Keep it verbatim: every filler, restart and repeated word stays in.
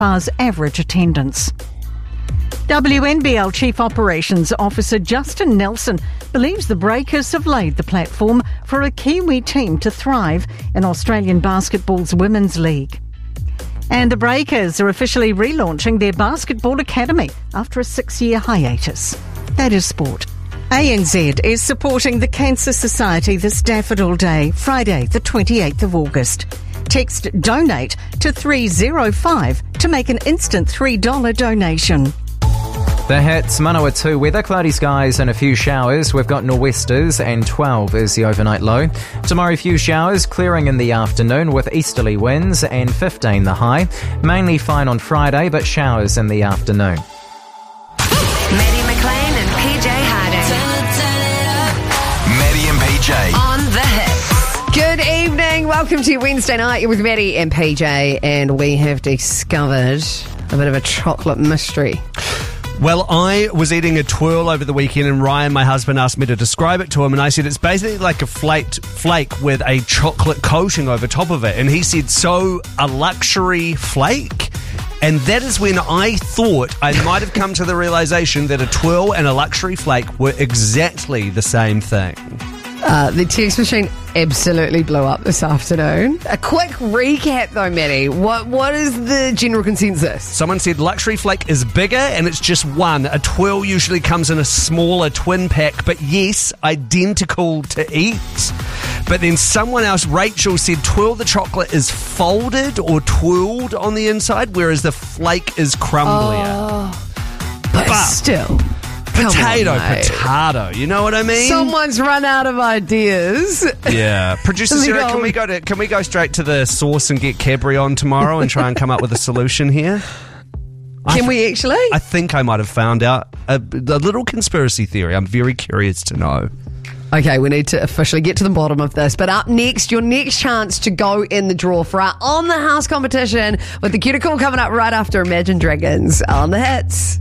bar's average attendance. W N B L Chief Operations Officer Justin Nelson believes the Breakers have laid the platform for a Kiwi team to thrive in Australian basketball's Women's League. And the Breakers are officially relaunching their basketball academy after a six-year hiatus. That is sport. A N Z is supporting the Cancer Society this Daffodil Day, Friday the twenty-eighth of August. Text DONATE to three oh five to make an instant three dollars donation. The hits, Manawatu weather, cloudy skies and a few showers. We've got nor'westers and twelve is the overnight low. Tomorrow, few showers, clearing in the afternoon with easterly winds and fifteen the high. Mainly fine on Friday, but showers in the afternoon. Maddie McLean and P J Harding. Maddie and P J. On the hits. Good evening. Welcome to Wednesday night. You're with Maddie and P J, and we have discovered a bit of a chocolate mystery. Well, I was eating a twirl over the weekend, and Ryan, my husband, asked me to describe it to him, and I said it's basically like a flaked flake with a chocolate coating over top of it. And he said, so a luxury flake? And that is when I thought I might have come to the realization that a twirl and a luxury flake were exactly the same thing. Uh, the text machine absolutely blew up this afternoon. A quick recap though, Maddie. What What is the general consensus? Someone said luxury flake is bigger and it's just one. A twirl usually comes in a smaller twin pack, but yes, identical to eat. But then someone else, Rachel, said twirl the chocolate is folded or twirled on the inside, whereas the flake is crumblier. Oh, but, but still... Potato, on, potato. You know what I mean? Someone's run out of ideas. Yeah. Producer Sarah, can we go to can we go straight to the source and get Cadbury on tomorrow and try and come up with a solution here? Can I, we actually? I think I might have found out a, a little conspiracy theory. I'm very curious to know. Okay, we need to officially get to the bottom of this. But up next, your next chance to go in the draw for our On the House competition with the Cuticle coming up right after Imagine Dragons on the hits.